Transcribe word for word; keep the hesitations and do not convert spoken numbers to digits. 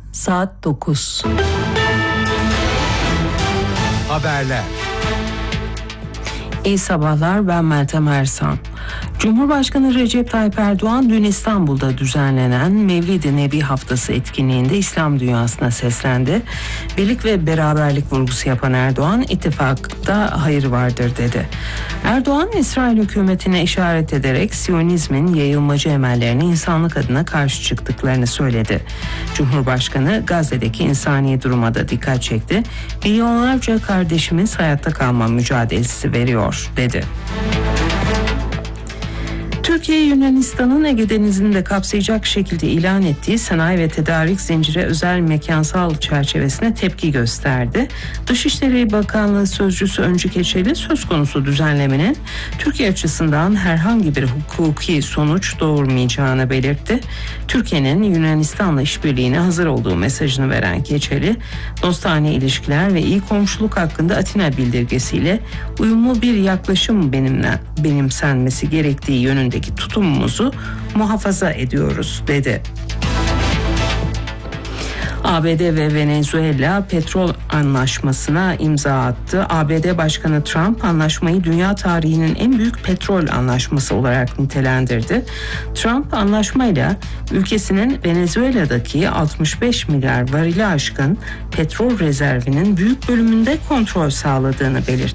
Saat dokuz. Haberler. İyi sabahlar, ben Meltem Ersan. Cumhurbaşkanı Recep Tayyip Erdoğan dün İstanbul'da düzenlenen Mevlid-i Nebi Haftası etkinliğinde İslam dünyasına seslendi. Birlik ve beraberlik vurgusu yapan Erdoğan, ittifakta hayır vardır dedi. Erdoğan, İsrail hükümetine işaret ederek Siyonizmin yayılmacı emellerine insanlık adına karşı çıktıklarını söyledi. Cumhurbaşkanı Gazze'deki insani duruma da dikkat çekti. Milyonlarca kardeşimiz hayatta kalma mücadelesi veriyor dedi. Türkiye, Yunanistan'ın Ege Denizi'ni de kapsayacak şekilde ilan ettiği sanayi ve tedarik zinciri özel mekansal çerçevesine tepki gösterdi. Dışişleri Bakanlığı Sözcüsü Öncü Keçeli, söz konusu düzenlemenin Türkiye açısından herhangi bir hukuki sonuç doğurmayacağını belirtti. Türkiye'nin Yunanistan'la işbirliğine hazır olduğu mesajını veren Keçeli, dostane ilişkiler ve iyi komşuluk hakkında Atina bildirgesiyle uyumlu bir yaklaşım benimle, benimsenmesi gerektiği yönünde tutumumuzu muhafaza ediyoruz dedi. A B D ve Venezuela petrol anlaşmasına imza attı. A B D Başkanı Trump anlaşmayı dünya tarihinin en büyük petrol anlaşması olarak nitelendirdi. Trump anlaşmayla ülkesinin Venezuela'daki altmış beş milyar varile aşkın petrol rezervinin büyük bölümünde kontrol sağladığını belirtti.